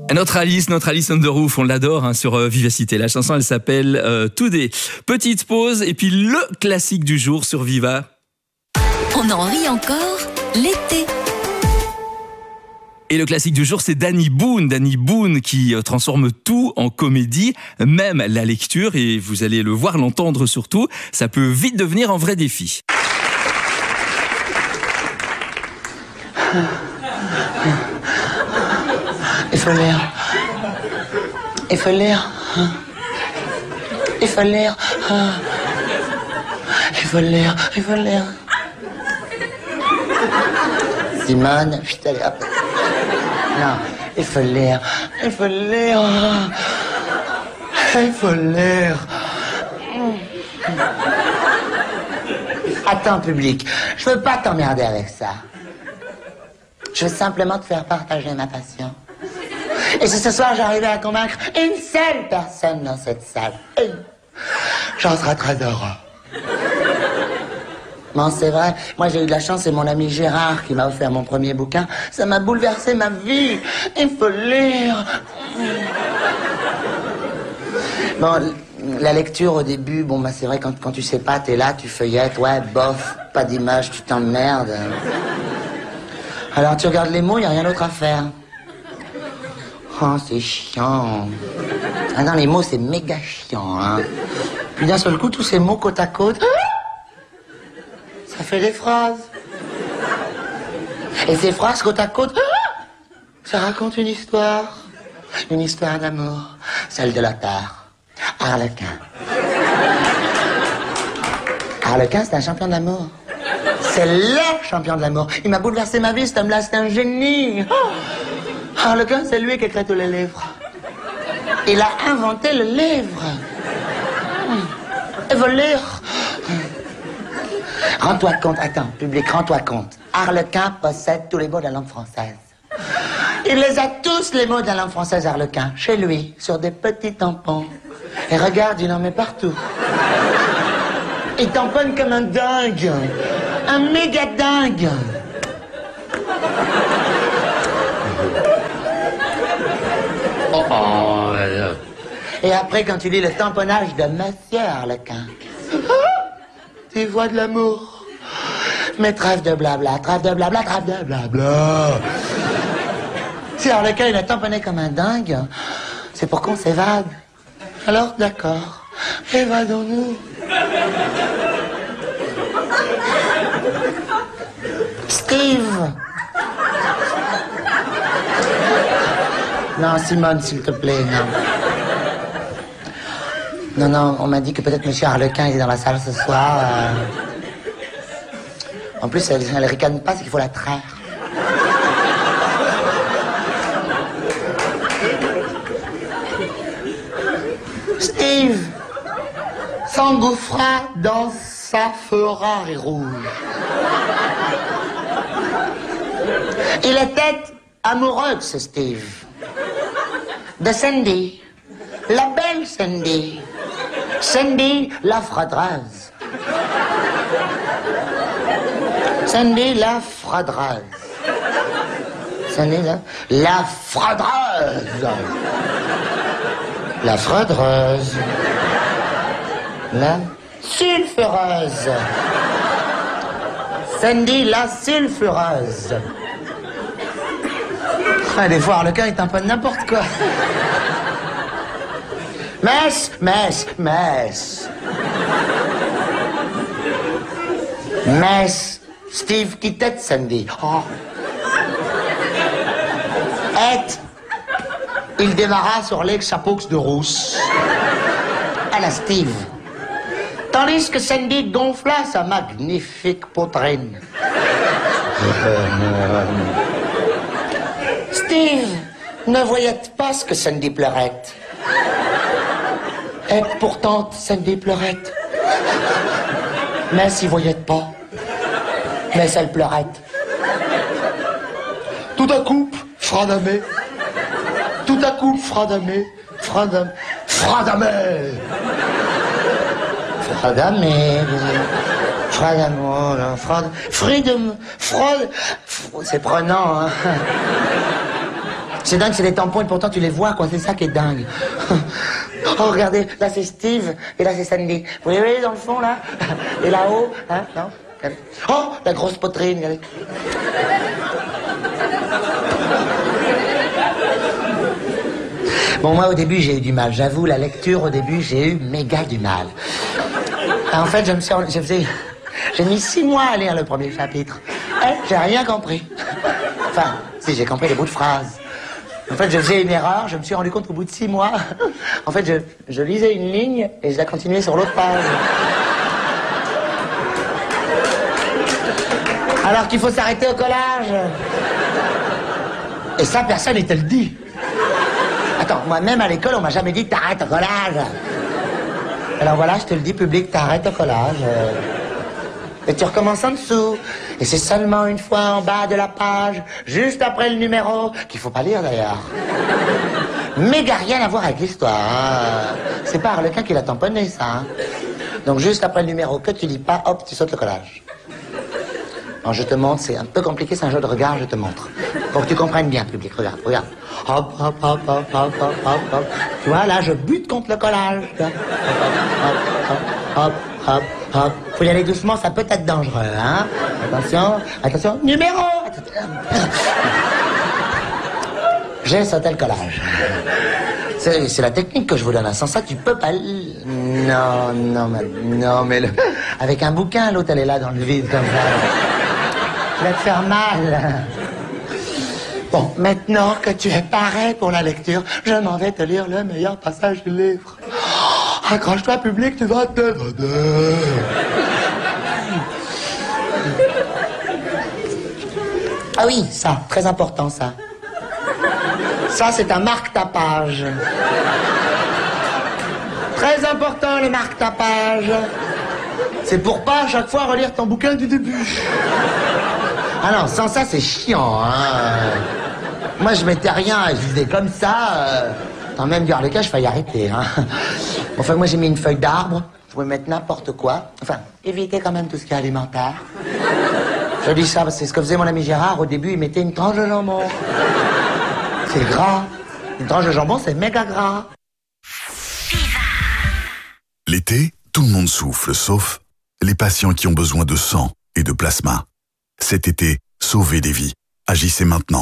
Notre Alice on the Roof, on l'adore hein, sur Vivacité. La chanson, elle s'appelle Today. Petite pause et puis le classique du jour sur Viva. On en rit encore l'été. Et le classique du jour, c'est Danny Boone qui transforme tout en comédie, même la lecture, et vous allez le voir, l'entendre surtout, ça peut vite devenir un vrai défi. Il faut lire. Il faut lire. Il faut lire. Il faut lire. Il faut lire. Simone, putain, allez, hop. Non, il faut lire. Il faut lire. Il faut lire. Attends, public, je veux pas t'emmerder avec ça. Je veux simplement te faire partager ma passion. Et si ce soir j'arrivais à convaincre une seule personne dans cette salle, j'en serais très heureux. Bon, c'est vrai, moi j'ai eu de la chance, c'est mon ami Gérard qui m'a offert mon premier bouquin. Ça m'a bouleversé ma vie. Il faut lire. Bon, la lecture au début, bon, bah c'est vrai, quand tu sais pas, t'es là, tu feuillettes, ouais, bof, pas d'image, tu t'emmerdes. Alors tu regardes les mots, y a rien d'autre à faire. Oh, c'est chiant. Ah non, les mots, c'est méga chiant, hein. Puis d'un seul coup, tous ces mots côte à côte, ça fait des phrases. Et ces phrases côte à côte, ça raconte une histoire. Une histoire d'amour. Celle de Lothar. Harlequin. Harlequin, c'est un champion d'amour. C'est le champion de l'amour. Il m'a bouleversé ma vie, cet homme-là, c'est un génie. Harlequin, c'est lui qui écrit tous les livres. Il a inventé le livre. Il faut lire. Rends-toi compte, attends, public, rends-toi compte. Harlequin possède tous les mots de la langue française. Il les a tous, les mots de la langue française, Harlequin, chez lui, sur des petits tampons. Et regarde, il en met partout. Il tamponne comme un dingue. Un méga dingue. Et après, quand tu lis le tamponnage de Monsieur Harlequin, tu vois de l'amour. Mais trêve de blabla, trêve de blabla, trêve de blabla. Si Harlequin, il a tamponné comme un dingue, c'est pour qu'on s'évade. Alors, d'accord, évadons-nous. Steve. Non, Simone, s'il te plaît, non. Non, on m'a dit que peut-être Monsieur Harlequin est dans la salle ce soir. En plus, elle ricane pas, c'est qu'il faut la traire. Steve s'engouffra dans sa Ferrari rouge. Il était amoureux de ce Steve. De Sandy. La belle Sandy. Sandy la frodeuse. Sandy la frodeuse. Sandy la frodeuse. La frodeuse. La sulfureuse. Sandy la sulfureuse. Ah, des fois, Harlequin, il tamponne n'importe quoi. Mess. Mess. Steve quittait Sandy. Oh. Et il démarra sur les chapeaux de rousse. À la Steve. Tandis que Sandy gonfla sa magnifique poitrine. Steve ne voyait pas ce que Sandy pleurait. Et pourtant, Sandy pleurait. Mais s'il voyait pas. Mais elle pleurait. Tout à coup, Fradamé. Tout à coup, Fradamé. Fradamé. C'est prenant, hein. C'est dingue, c'est des tampons et pourtant tu les vois, quoi. C'est ça qui est dingue. Oh, regardez, là c'est Steve et là c'est Sandy. Vous les voyez dans le fond, là? Et là-haut, hein? Non? Regardez. Oh, la grosse poitrine, regardez. Bon, moi, au début, j'ai eu du mal. J'avoue, la lecture, au début, j'ai eu méga du mal. En fait, j'ai mis 6 mois à lire le premier chapitre. J'ai rien compris. Enfin, si, j'ai compris les bouts de phrases. En fait, je faisais une erreur, je me suis rendu compte qu'au bout de 6 mois, en fait, je lisais une ligne et je la continuais sur l'autre page. Alors qu'il faut s'arrêter au collage. Et ça, personne ne te le dit. Attends, moi-même à l'école, on m'a jamais dit que t'arrêtes au collage. Alors voilà, je te le dis, public, t'arrêtes au collage. Et tu recommences en dessous. Et c'est seulement une fois en bas de la page, juste après le numéro, qu'il faut pas lire d'ailleurs. Méga rien à voir avec l'histoire. Hein. C'est pas Harlequin qui l'a tamponné, ça. Hein. Donc juste après le numéro que tu lis pas, hop, tu sautes le collage. Alors je te montre, c'est un peu compliqué, c'est un jeu de regard, je te montre. Pour que tu comprennes bien, public, regarde, regarde. Hop, hop, hop, hop, hop, hop, hop, hop. Tu vois, là, je bute contre le collage. Hop, hop, hop, hop, hop. Faut y aller doucement, ça peut être dangereux, hein. Attention, attention, numéro. J'ai sauté le collage. C'est la technique que je vous donne. Sans ça, tu peux pas... Non, mais avec un bouquin, l'autre, elle est là dans le vide, comme ça. Tu vas te faire mal. Bon, maintenant que tu es paré pour la lecture, je m'en vais te lire le meilleur passage du livre. Oh, accroche-toi, public, tu vas te donner. Ah oui, ça, très important, ça. Ça, c'est un marque-tapage. Très important, le marque-tapage. C'est pour pas à chaque fois relire ton bouquin du début. Ah non, sans ça, c'est chiant, hein. Moi, je mettais rien, je disais comme ça. Tant même du Harlequin, je failli arrêter, hein. Enfin, moi, j'ai mis une feuille d'arbre. Je pouvais mettre n'importe quoi. Enfin, éviter quand même tout ce qui est alimentaire. Je dis ça parce que c'est ce que faisait mon ami Gérard. Au début, il mettait une tranche de jambon. C'est gras. Une tranche de jambon, c'est méga gras. L'été, tout le monde souffle, sauf les patients qui ont besoin de sang et de plasma. Cet été, sauvez des vies. Agissez maintenant.